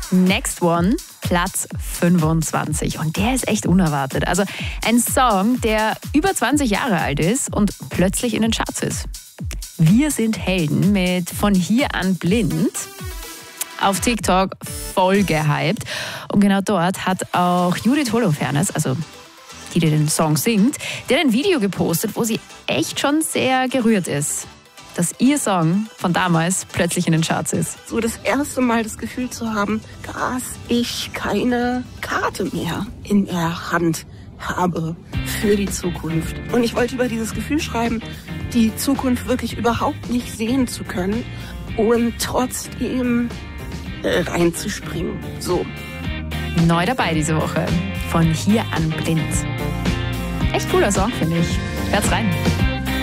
Next One, Platz 25. Und der ist echt unerwartet. Also ein Song, der über 20 Jahre alt ist und plötzlich in den Charts ist. Wir sind Helden mit Von hier an blind. Auf TikTok voll gehypt. Und genau dort hat auch Judith Holofernes, also die den Song singt, der ein Video gepostet, wo sie echt schon sehr gerührt ist, dass ihr Song von damals plötzlich in den Charts ist. So das erste Mal das Gefühl zu haben, dass ich keine Karte mehr in der Hand habe für die Zukunft. Und ich wollte über dieses Gefühl schreiben, die Zukunft wirklich überhaupt nicht sehen zu können und trotzdem reinzuspringen. So. Neu dabei diese Woche. Von hier an blind. Echt cooler Song, finde ich. Hört's rein.